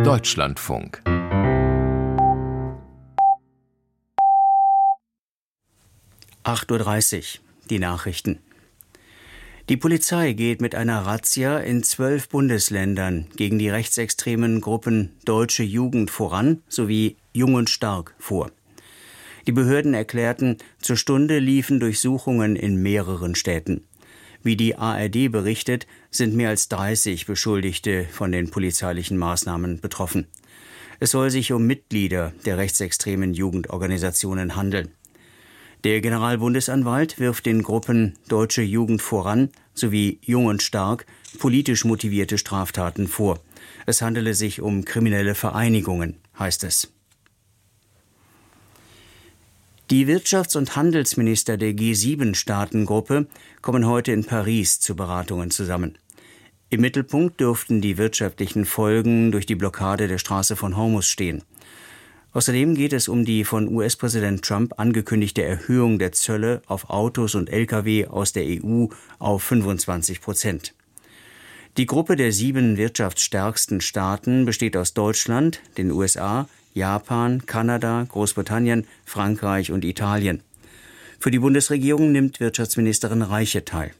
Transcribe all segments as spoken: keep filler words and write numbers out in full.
Deutschlandfunk. acht Uhr dreißig, die Nachrichten. Die Polizei geht mit einer Razzia in zwölf Bundesländern gegen die rechtsextremen Gruppen Deutsche Jugend voran sowie Jung und Stark vor. Die Behörden erklärten, zur Stunde liefen Durchsuchungen in mehreren Städten. Wie die A R D berichtet, sind mehr als dreißig Beschuldigte von den polizeilichen Maßnahmen betroffen. Es soll sich um Mitglieder der rechtsextremen Jugendorganisationen handeln. Der Generalbundesanwalt wirft den Gruppen Deutsche Jugend voran sowie Jung und Stark politisch motivierte Straftaten vor. Es handele sich um kriminelle Vereinigungen, heißt es. Die Wirtschafts- und Handelsminister der G sieben Staatengruppe kommen heute in Paris zu Beratungen zusammen. Im Mittelpunkt dürften die wirtschaftlichen Folgen durch die Blockade der Straße von Hormuz stehen. Außerdem geht es um die von U S-Präsident Trump angekündigte Erhöhung der Zölle auf Autos und L K W aus der E U auf fünfundzwanzig Prozent. Die Gruppe der sieben wirtschaftsstärksten Staaten besteht aus Deutschland, den U S A, Japan, Kanada, Großbritannien, Frankreich und Italien. Für die Bundesregierung nimmt Wirtschaftsministerin Reiche teil.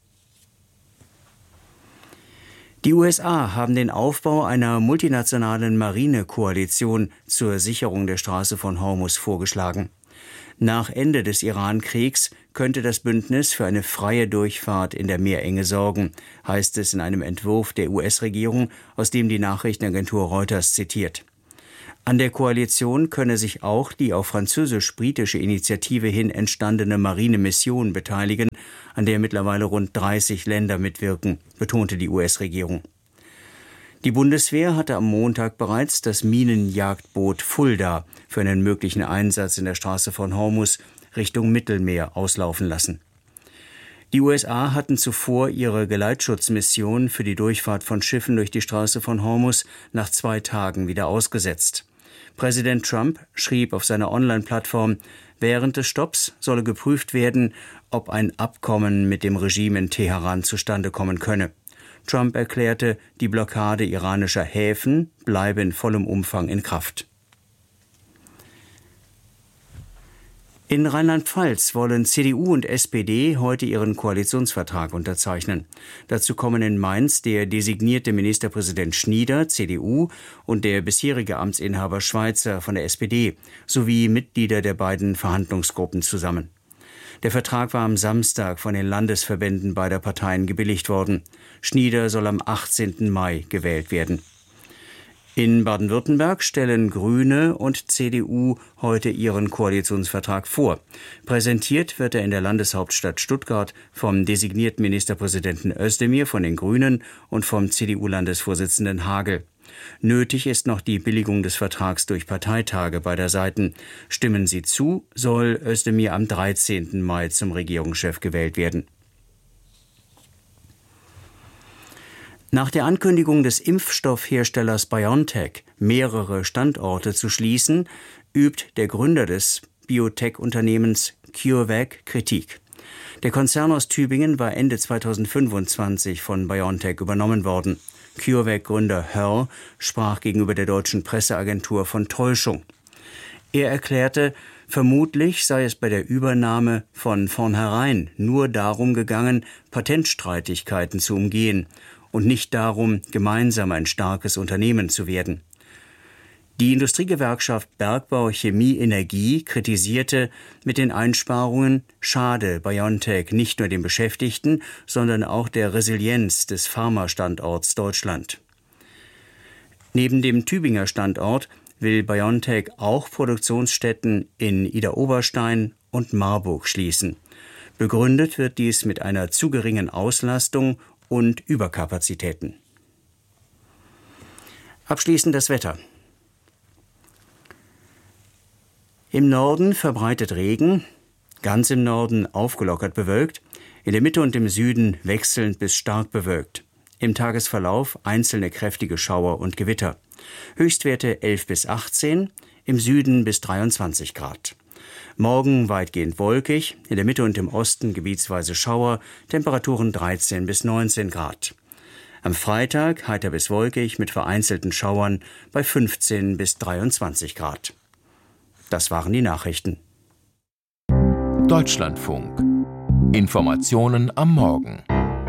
Die U S A haben den Aufbau einer multinationalen Marinekoalition zur Sicherung der Straße von Hormuz vorgeschlagen. Nach Ende des Iran-Kriegs könnte das Bündnis für eine freie Durchfahrt in der Meerenge sorgen, heißt es in einem Entwurf der U S-Regierung, aus dem die Nachrichtenagentur Reuters zitiert. An der Koalition könne sich auch die auf französisch-britische Initiative hin entstandene Marinemission beteiligen, an der mittlerweile rund dreißig Länder mitwirken, betonte die U S-Regierung. Die Bundeswehr hatte am Montag bereits das Minenjagdboot Fulda für einen möglichen Einsatz in der Straße von Hormuz Richtung Mittelmeer auslaufen lassen. Die U S A hatten zuvor ihre Geleitschutzmission für die Durchfahrt von Schiffen durch die Straße von Hormuz nach zwei Tagen wieder ausgesetzt. Präsident Trump schrieb auf seiner Online-Plattform, während des Stopps solle geprüft werden, ob ein Abkommen mit dem Regime in Teheran zustande kommen könne. Trump erklärte, die Blockade iranischer Häfen bleibe in vollem Umfang in Kraft. In Rheinland-Pfalz wollen C D U und S P D heute ihren Koalitionsvertrag unterzeichnen. Dazu kommen in Mainz der designierte Ministerpräsident Schnieder, C D U, und der bisherige Amtsinhaber Schweizer von der S P D, sowie Mitglieder der beiden Verhandlungsgruppen zusammen. Der Vertrag war am Samstag von den Landesverbänden beider Parteien gebilligt worden. Schnieder soll am achtzehnten Mai gewählt werden. In Baden-Württemberg stellen Grüne und C D U heute ihren Koalitionsvertrag vor. Präsentiert wird er in der Landeshauptstadt Stuttgart vom designierten Ministerpräsidenten Özdemir von den Grünen und vom C D U-Landesvorsitzenden Hagel. Nötig ist noch die Billigung des Vertrags durch Parteitage beider Seiten. Stimmen sie zu, soll Özdemir am dreizehnten Mai zum Regierungschef gewählt werden. Nach der Ankündigung des Impfstoffherstellers BioNTech, mehrere Standorte zu schließen, übt der Gründer des Biotech-Unternehmens CureVac Kritik. Der Konzern aus Tübingen war Ende zweitausendfünfundzwanzig von BioNTech übernommen worden. CureVac-Gründer Hörr sprach gegenüber der deutschen Presseagentur von Täuschung. Er erklärte, vermutlich sei es bei der Übernahme von vornherein nur darum gegangen, Patentstreitigkeiten zu umgehen und nicht darum, gemeinsam ein starkes Unternehmen zu werden. Die Industriegewerkschaft Bergbau, Chemie, Energie kritisierte, mit den Einsparungen schade BioNTech nicht nur den Beschäftigten, sondern auch der Resilienz des Pharmastandorts Deutschland. Neben dem Tübinger Standort will BioNTech auch Produktionsstätten in Idar-Oberstein und Marburg schließen. Begründet wird dies mit einer zu geringen Auslastung und Überkapazitäten. Abschließend das Wetter. Im Norden verbreitet Regen, ganz im Norden aufgelockert bewölkt, in der Mitte und im Süden wechselnd bis stark bewölkt. Im Tagesverlauf einzelne kräftige Schauer und Gewitter. Höchstwerte elf bis achtzehn, im Süden bis dreiundzwanzig Grad. Morgen weitgehend wolkig, in der Mitte und im Osten gebietsweise Schauer, Temperaturen dreizehn bis neunzehn Grad. Am Freitag heiter bis wolkig mit vereinzelten Schauern bei fünfzehn bis dreiundzwanzig Grad. Das waren die Nachrichten. Deutschlandfunk. Informationen am Morgen.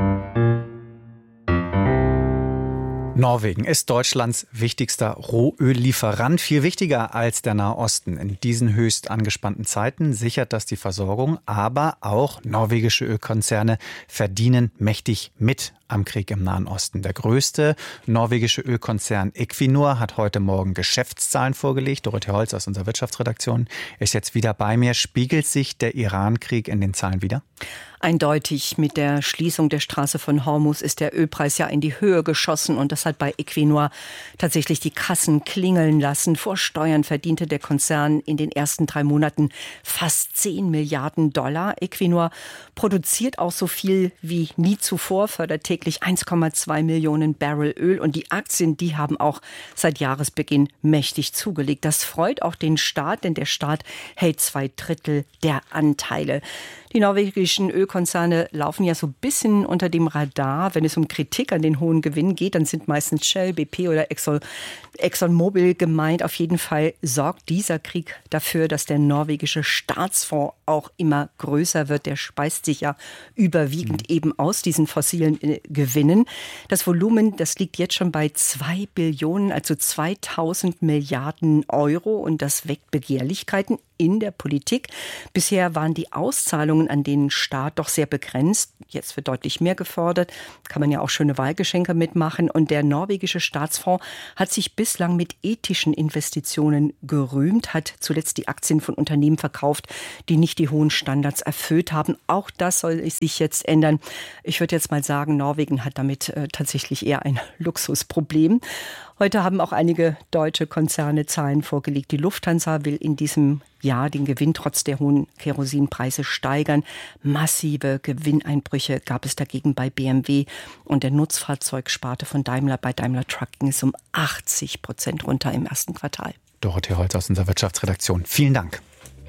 Norwegen ist Deutschlands wichtigster Rohöllieferant, viel wichtiger als der Nahe Osten. In diesen höchst angespannten Zeiten sichert das die Versorgung, aber auch norwegische Ölkonzerne verdienen mächtig mit am Krieg im Nahen Osten. Der größte norwegische Ölkonzern Equinor hat heute Morgen Geschäftszahlen vorgelegt. Dorothee Holz aus unserer Wirtschaftsredaktion ist jetzt wieder bei mir. Spiegelt sich der Iran-Krieg in den Zahlen wider? Eindeutig, mit der Schließung der Straße von Hormuz ist der Ölpreis ja in die Höhe geschossen und das hat bei Equinor tatsächlich die Kassen klingeln lassen. Vor Steuern verdiente der Konzern in den ersten drei Monaten fast zehn Milliarden Dollar. Equinor produziert auch so viel wie nie zuvor, fördert täglich eins Komma zwei Millionen Barrel Öl und die Aktien, die haben auch seit Jahresbeginn mächtig zugelegt. Das freut auch den Staat, denn der Staat hält zwei Drittel der Anteile. Die norwegischen Ölkonzerne laufen ja so ein bisschen unter dem Radar. Wenn es um Kritik an den hohen Gewinnen geht, dann sind meistens Shell, B P oder Exxon, ExxonMobil gemeint. Auf jeden Fall sorgt dieser Krieg dafür, dass der norwegische Staatsfonds auch immer größer wird. Der speist sich ja überwiegend mhm. eben aus diesen fossilen äh, Gewinnen. Das Volumen, das liegt jetzt schon bei zwei Billionen, also zweitausend Milliarden Euro. Und das weckt Begehrlichkeiten in der Politik. Bisher waren die Auszahlungen an den Staat doch sehr begrenzt. Jetzt wird deutlich mehr gefordert. Kann man ja auch schöne Wahlgeschenke mitmachen. Und der norwegische Staatsfonds hat sich bislang mit ethischen Investitionen gerühmt, hat zuletzt die Aktien von Unternehmen verkauft, die nicht die hohen Standards erfüllt haben. Auch das soll sich jetzt ändern. Ich würde jetzt mal sagen, Norwegen hat damit äh, tatsächlich eher ein Luxusproblem. Heute haben auch einige deutsche Konzerne Zahlen vorgelegt. Die Lufthansa will in diesem Jahr den Gewinn trotz der hohen Kerosinpreise steigern. Massive Gewinneinbrüche gab es dagegen bei B M W und der Nutzfahrzeugsparte von Daimler. Bei Daimler Truck ging es um achtzig Prozent runter im ersten Quartal. Dorothee Holz aus unserer Wirtschaftsredaktion. Vielen Dank.